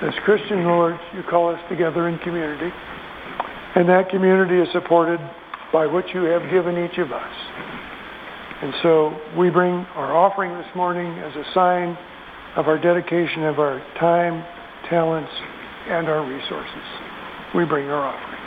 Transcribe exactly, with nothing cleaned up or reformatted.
As Christian Lords, you call us together in community, and that community is supported by what you have given each of us. And so we bring our offering this morning as a sign of our dedication of our time, talents, and our resources. We bring our offering.